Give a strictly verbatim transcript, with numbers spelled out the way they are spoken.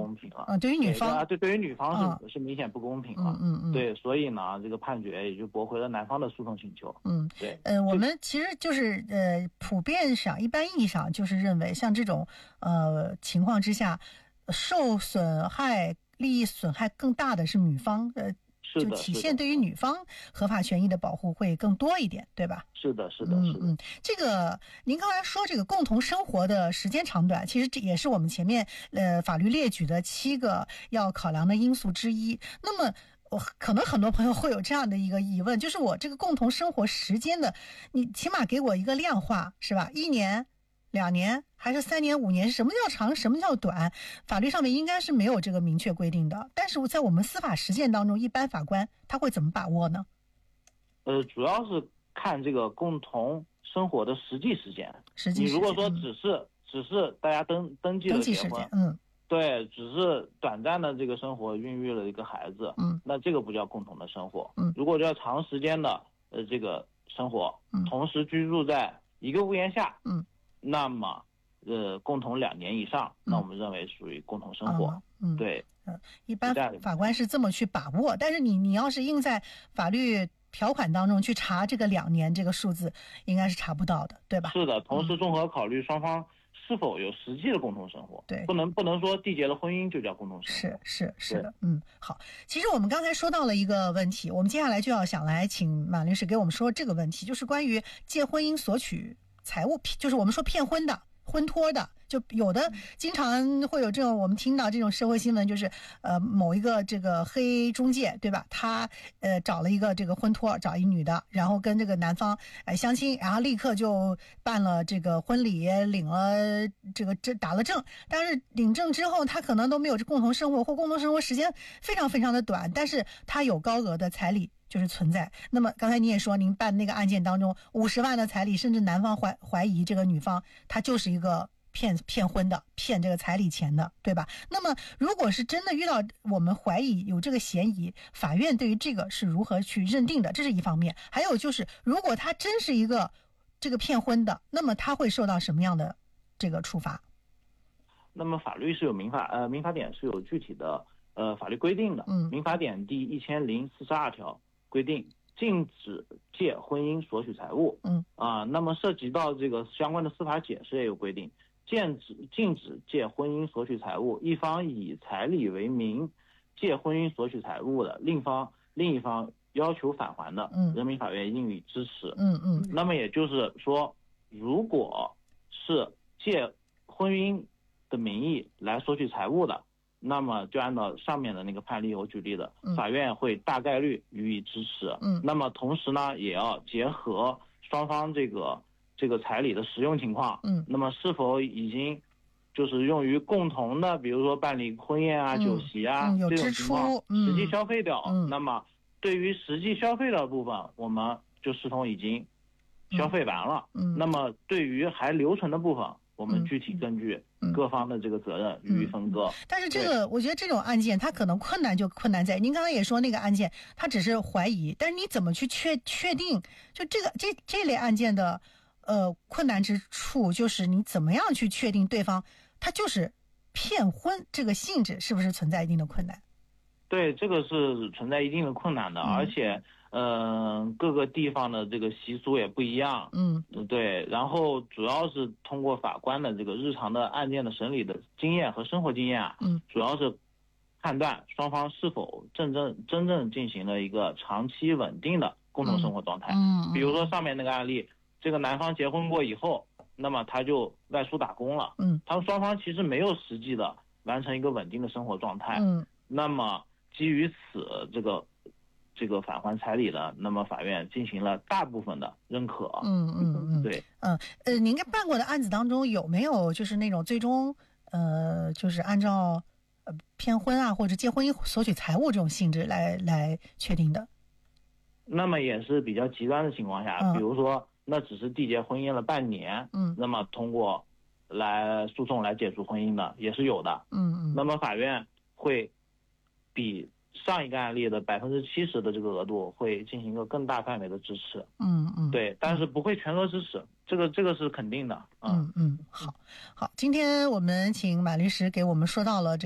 公平了。 嗯，对于女方啊，对，对于女方是、嗯、是明显不公平了。 嗯嗯嗯， 对，所以呢，这个判决也就驳回了男方的诉讼请求。 嗯， 对， 呃，我们其实就是呃，普遍上、一般意义上就是认为，像这种呃情况之下，受损害利益损害更大的是女方，呃。 是的， 就体现对于女方合法权益的保护会更多一点，对吧？ 是的，是的，是的。 嗯嗯，这个您刚才说这个共同生活的时间长短，其实这也是我们前面呃法律列举的七个要考量的因素之一。那么，我可能很多朋友会有这样的一个疑问，就是我这个共同生活时间的，你起码给我一个量化，是吧？一年、两年还是三年、五年？什么叫长？什么叫短？法律上面应该是没有这个明确规定的。但是在我们司法实践当中，一般法官他会怎么把握呢？ 呃，主要是看这个共同生活的实际时间。 实际时间， 你如果说只是、嗯、只是大家登登记了结婚， 嗯， 对，只是短暂的这个生活孕育了一个孩子， 嗯， 那这个不叫共同的生活。 嗯， 如果叫长时间的呃这个生活， 嗯， 同时居住在一个屋檐下， 嗯， 那么呃共同两年以上， 嗯、 那我们认为属于共同生活。 啊、嗯， 对， 嗯，一般法官是这么去把握，但是你你要是硬在法律条款当中去查这个两年这个数字，应该是查不到的，对吧？ 是的，同时综合考虑双方是否有实际的共同生活， 对， 不能不能说缔结了婚姻就叫共同生活，是是是的，嗯，好。其实我们刚才说到了一个问题，我们接下来就要想来请马律师给我们说这个问题，就是关于借婚姻索取财物，就是我们说骗婚的、婚托的。就有的经常会有这种我们听到这种社会新闻，就是呃某一个这个黑中介，对吧？他呃找了一个这个婚托，找一女的，然后跟这个男方呃相亲，然后立刻就办了这个婚礼，领了这个这打了证。但是领证之后，他可能都没有这共同生活，或共同生活时间非常非常的短，但是他有高额的彩礼就是存在。那么刚才你也说，您办那个案件当中五十万的彩礼，甚至男方怀怀疑这个女方她就是一个骗骗婚的，骗这个彩礼钱的，对吧？那么如果是真的遇到我们怀疑有这个嫌疑，法院对于这个是如何去认定的，这是一方面。还有就是如果他真是一个这个骗婚的，那么他会受到什么样的这个处罚？ 那么法律是有民法呃民法典是有具体的呃法律规定的。 嗯， 民法典第一千零四十二条规定禁止借婚姻索取财物。 嗯啊，那么涉及到这个相关的司法解释也有规定，禁止禁止借婚姻索取财物，一方以彩礼为名借婚姻索取财物的，另方另一方要求返还的， 嗯， 人民法院应予支持。 嗯嗯。 那么也就是说，如果是借婚姻的名义来索取财物的，那么就按照上面的那个判例我举例的， 嗯、 法院会大概率予以支持。 嗯， 那么同时呢，也要结合双方这个这个彩礼的使用情况。 嗯， 那么是否已经就是用于共同的，比如说办理婚宴啊、 嗯、 酒席啊、 嗯、有这种支出， 情况， 嗯、 实际消费掉。 嗯， 那么对于实际消费的部分，我们就视同已经消费完了。 嗯， 那么对于还留存的部分，我们具体根据各方的这个责任予以分割。 嗯嗯、但是这个我觉得这种案件它可能困难就困难在，您刚才也说那个案件它只是怀疑，但是你怎么去确确定就这个这这类案件的呃困难之处，就是你怎么样去确定对方他就是骗婚，这个性质是不是存在一定的困难？ 对，这个是存在一定的困难的。嗯、而且嗯、呃，各个地方的这个习俗也不一样。 嗯， 对，然后主要是通过法官的这个日常的案件的审理的经验和生活经验啊， 嗯， 主要是判断双方是否真正真正进行了一个长期稳定的共同生活状态。 嗯， 比如说上面那个案例，这个男方结婚过以后，那么他就外出打工了。 嗯， 他们双方其实没有实际的完成一个稳定的生活状态。 嗯， 那么基于此，这个这个返还彩礼的，那么法院进行了大部分的认可。 嗯嗯嗯， 对， 嗯呃，您办过的案子当中有没有就是那种最终呃就是按照呃骗婚啊或者借婚姻索取财物这种性质来来确定的？ 那么也是比较极端的情况下， 嗯、 比如说那只是缔结婚姻了半年， 嗯， 那么通过来诉讼来解除婚姻的也是有的。 嗯嗯， 那么法院会比上一个案例的百分之七十的这个额度会进行一个更大范围的支持。 嗯嗯， 对，但是不会全额支持，这个这个是肯定的。 嗯嗯，好好，今天我们请马律师给我们说到了这